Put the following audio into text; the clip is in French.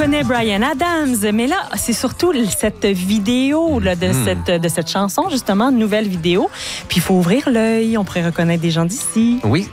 reconnaît Bryan Adams, mais là, c'est surtout cette vidéo là, de cette chanson, justement, nouvelle vidéo. Puis il faut ouvrir l'œil, on pourrait reconnaître des gens d'ici. Oui,